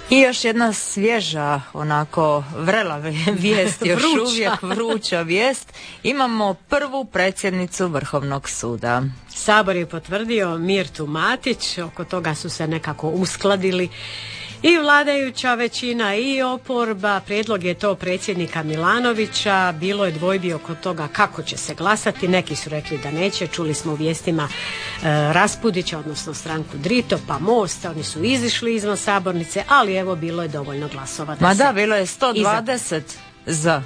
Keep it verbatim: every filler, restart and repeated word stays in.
I još jedna svježa, onako vrela vijest, još Vruća. uvijek vruća vijest. Imamo prvu predsjednicu Vrhovnog suda. Sabor je potvrdio Mirtu Matić, oko toga su se nekako uskladili i vladajuća većina i oporba. Prijedlog je to predsjednika Milanovića, bilo je dvojbi oko toga kako će se glasati, neki su rekli da neće, čuli smo u vijestima e, Raspudića, odnosno stranku Drito, pa Most, oni su izišli izvan sabornice, ali evo bilo je dovoljno glasova. Da Ma se da, bilo je sto dvadeset za